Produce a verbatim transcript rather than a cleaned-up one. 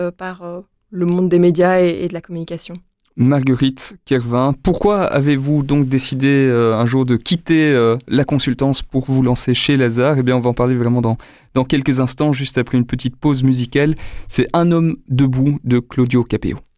euh, par euh, le monde des médias et, et de la communication. Marguerite Kervin, pourquoi avez-vous donc décidé euh, un jour de quitter euh, la consultance pour vous lancer chez Lazare ? Eh bien, on va en parler vraiment dans, dans quelques instants, juste après une petite pause musicale. C'est Un homme debout de Claudio Capéo.